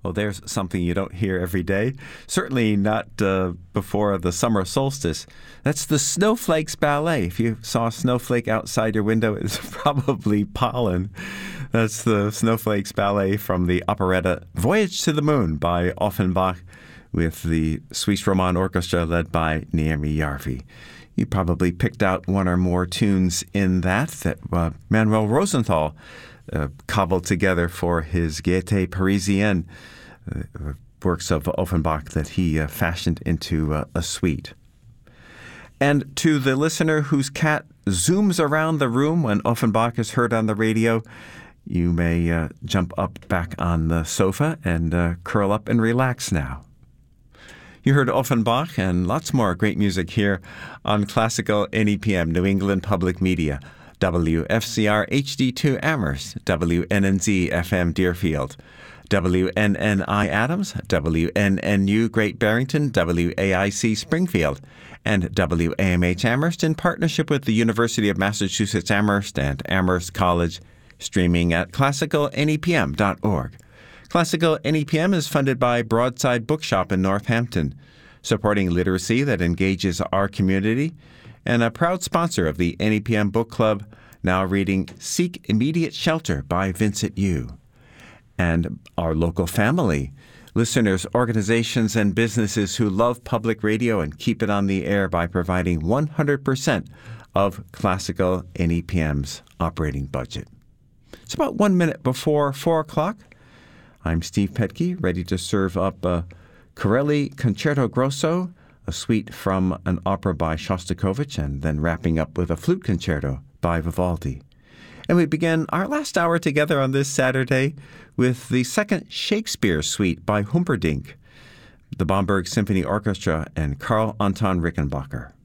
Well, there's something you don't hear every day, certainly not before the summer solstice. That's the Snowflakes Ballet. If you saw a snowflake outside your window, it's probably pollen. That's the Snowflakes Ballet from the operetta Voyage to the Moon by Offenbach with the Swiss Roman Orchestra led by Niemi Järvi. You probably picked out one or more tunes in that Manuel Rosenthal cobbled together for his Gaieté Parisienne, works of Offenbach that he fashioned into a suite. And to the listener whose cat zooms around the room when Offenbach is heard on the radio, you may jump up back on the sofa and curl up and relax now. You heard Offenbach and lots more great music here on Classical NEPM, New England Public Media, WFCR HD2 Amherst, WNNZ FM Deerfield, WNNI Adams, WNNU Great Barrington, WAIC Springfield, and WAMH Amherst in partnership with the University of Massachusetts Amherst and Amherst College, streaming at classicalnepm.org. Classical NEPM is funded by Broadside Bookshop in Northampton, supporting literacy that engages our community, and a proud sponsor of the NEPM Book Club, now reading Seek Immediate Shelter by Vincent Yu. And our local family, listeners, organizations, and businesses who love public radio and keep it on the air by providing 100% of Classical NEPM's operating budget. It's about 1 minute before 4 o'clock. I'm Steve Petke, ready to serve up Corelli Concerto Grosso, a suite from an opera by Shostakovich, and then wrapping up with a flute concerto by Vivaldi. And we begin our last hour together on this Saturday with the second Shakespeare suite by Humperdinck, the Bamberg Symphony Orchestra, and Carl Anton Rickenbacker.